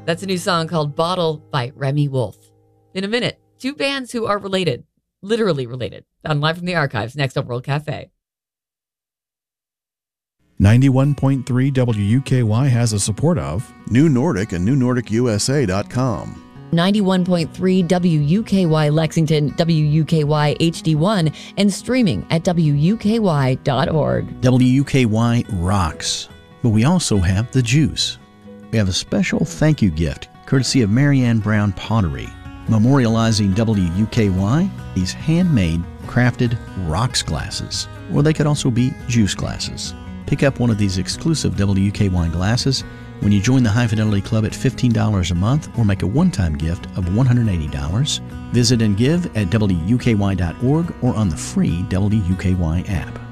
That's a new song called Bottle by Remy Wolf. In a minute, two bands who are related, literally related, on Live from the Archives next on World Cafe. 91.3 WUKY has the support of New Nordic and NewNordicUSA.com. 91.3 WUKY Lexington, WUKY HD1, and streaming at WUKY.org. WUKY rocks, but we also have the juice. We have a special thank you gift courtesy of Marianne Brown Pottery, memorializing WUKY, these handmade, crafted rocks glasses, or they could also be juice glasses. Pick up one of these exclusive WUKY glasses when you join the High Fidelity Club at $15 a month or make a one-time gift of $180. Visit and give at WUKY.org or on the free WUKY app.